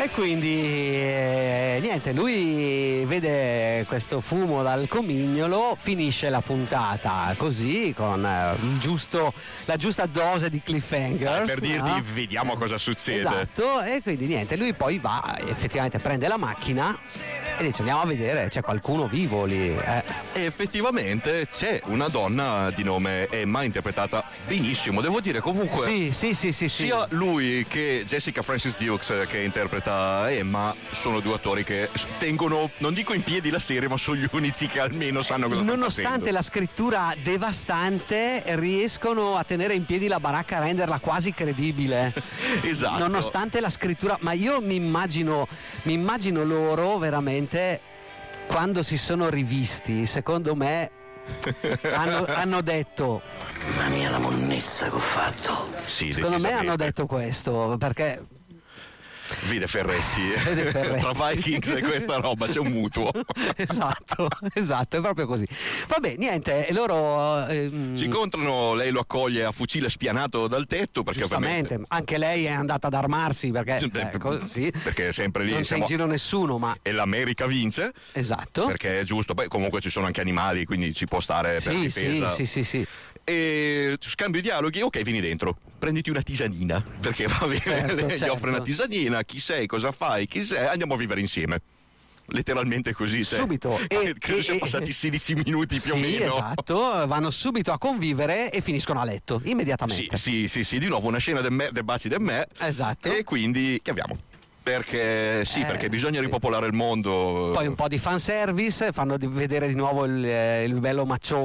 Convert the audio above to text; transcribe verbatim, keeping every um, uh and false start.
E quindi eh, niente, lui vede questo fumo dal comignolo, finisce la puntata così con eh, il giusto, la giusta dose di cliffhanger. Eh, per dirti, no? vediamo cosa succede. Esatto, e quindi niente, lui poi va, effettivamente prende la macchina e dice andiamo a vedere, c'è qualcuno vivo lì. Eh. E effettivamente c'è una donna di nome Emma, interpretata benissimo, devo dire comunque. Sì, sì, sì, sì, sì. Sia lui che Jessica Francis Dukes, che interpreta Emma, sono due attori che tengono, non dico in piedi la serie, ma sono gli unici che almeno sanno cosa stanno Nonostante facendo. la scrittura devastante, riescono a tenere in piedi la baracca, a renderla quasi credibile. Esatto. Nonostante la scrittura, ma io mi immagino, mi immagino loro veramente quando si sono rivisti, secondo me hanno, hanno detto mamma mia la monnezza che ho fatto. Sì, secondo me hanno decisamente. detto questo perché Vide Ferretti. Vede Ferretti. Tra Vikings e questa roba c'è un mutuo. esatto, esatto, è proprio così. Vabbè, niente, loro ehm, Si incontrano, lei lo accoglie a fucile spianato dal tetto perché giustamente, ovviamente anche lei è andata ad armarsi perché Sì, eh, così, perché è sempre lì non c'è siamo- in giro nessuno, ma e l'America vince esatto. perché è giusto. Poi comunque ci sono anche animali, quindi ci può stare per Sì, sì, difesa. sì, sì, sì. E scambio dialoghi, ok, vieni dentro, prenditi una tisanina perché va bene, Certo, gli certo. offre una tisanina, chi sei, cosa fai, chi sei, andiamo a vivere insieme. Letteralmente così, cioè, Subito. E- credo e- siano e- passati sedici minuti più o Sì, meno. esatto, vanno subito a convivere e finiscono a letto Sì, immediatamente. sì, sì, sì, di nuovo una scena del, me, del baci del me. Esatto. E quindi chiamiamo. Perché sì, Eh, perché bisogna sì. ripopolare il mondo. Poi un po' di fanservice, fanno di- vedere di nuovo il, eh, il bello maccione